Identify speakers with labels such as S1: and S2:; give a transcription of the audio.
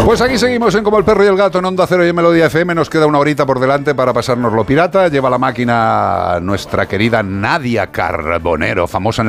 S1: Pues aquí seguimos en Como el perro y el gato en Onda Cero y en Melodía FM. Nos queda una horita por delante para pasárnoslo pirata. Lleva la máquina nuestra querida Nadia Carbonero, famosa en